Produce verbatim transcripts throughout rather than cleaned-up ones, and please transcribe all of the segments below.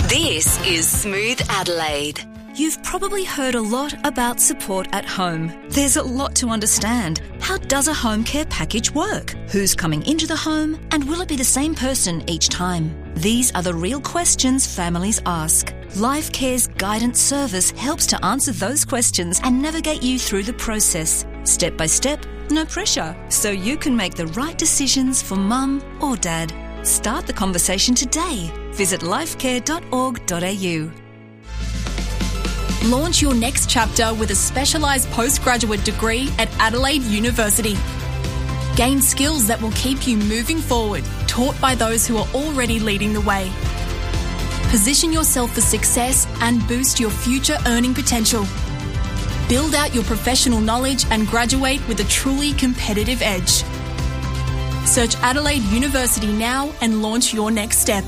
This is Smooth Adelaide. You've probably heard a lot about support at home. There's a lot to understand. How does a home care package work? Who's coming into the home? And will it be the same person each time? These are the real questions families ask. Life Care's guidance service helps to answer those questions and navigate you through the process. Step by step, no pressure. So you can make the right decisions for mum or dad. Start the conversation today. Visit lifecare dot org dot a u. Launch your next chapter with a specialised postgraduate degree at Adelaide University. Gain skills that will keep you moving forward, taught by those who are already leading the way. Position yourself for success and boost your future earning potential. Build out your professional knowledge and graduate with a truly competitive edge. Search Adelaide University now and launch your next step.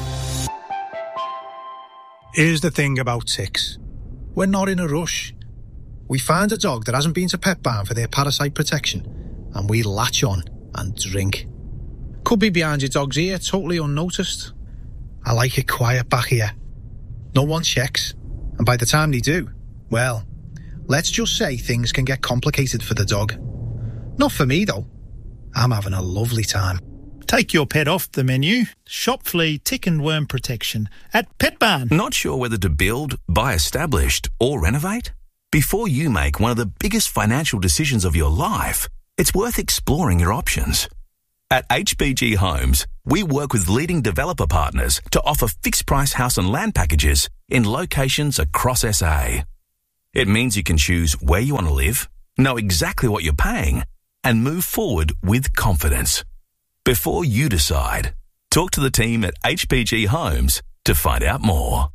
Here's the thing about ticks. We're not in a rush. We find a dog that hasn't been to Pet Barn for their parasite protection, and we latch on and drink. Could be behind your dog's ear, totally unnoticed. I like it quiet back here. No one checks, and by the time they do, well, let's just say things can get complicated for the dog. Not for me, though. I'm having a lovely time. Take your pet off the menu. Shop flea, tick and worm protection at Pet Barn. Not sure whether to build, buy established or renovate? Before you make one of the biggest financial decisions of your life, it's worth exploring your options. At H B G Homes, we work with leading developer partners to offer fixed-price house and land packages in locations across S A. It means you can choose where you want to live, know exactly what you're paying, and move forward with confidence. Before you decide, talk to the team at H B G Homes to find out more.